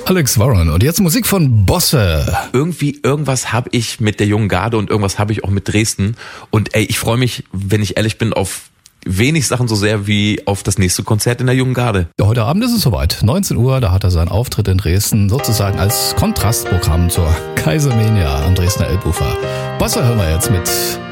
Alex Warren. Und jetzt Musik von Bosse. Irgendwas habe ich mit der jungen Garde und irgendwas habe ich auch mit Dresden. Und ich freue mich, wenn ich ehrlich bin, auf wenig Sachen so sehr wie auf das nächste Konzert in der jungen Garde. Ja, heute Abend ist es soweit. 19 Uhr, da hat er seinen Auftritt in Dresden sozusagen als Kontrastprogramm zur Kaisermania am Dresdner Elbufer. Bosse hören wir jetzt mit